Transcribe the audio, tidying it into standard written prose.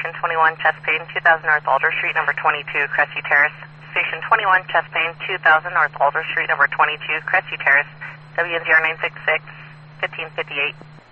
Station 21, chest pain, 2000 North Alder Street, number 22, Crestview Terrace. Station 21, chest pain, 2000 North Alder Street, number 22, Crestview Terrace, WN 0966, 1558.